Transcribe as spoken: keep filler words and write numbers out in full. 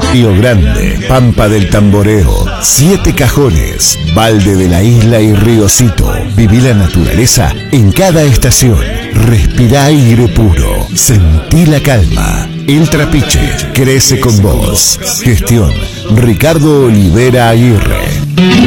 Río Grande, Pampa del Tamboreo, Siete Cajones, Valde de la Isla y Riocito. Viví la naturaleza en cada estación. Respirá aire puro. Sentí la calma. El Trapiche crece con vos. Gestión Ricardo Olivera Aguirre.